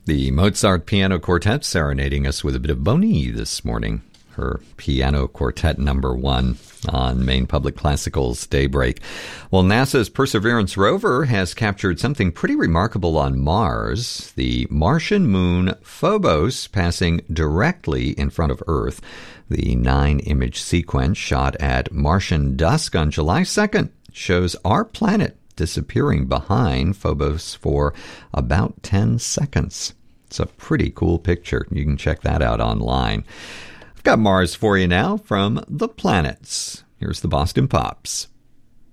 The Mozart Piano Quartet serenading us with a bit of Boni this morning. Her Piano Quartet number 1 on Maine Public Classical's Daybreak. Well, NASA's Perseverance rover has captured something pretty remarkable on Mars. The Martian moon Phobos passing directly in front of Earth. The 9-image sequence shot at Martian dusk on July 2nd shows our planet disappearing behind Phobos for about 10 seconds. It's a pretty cool picture. You can check that out online. I've got Mars for you now from The Planets. Here's the Boston Pops.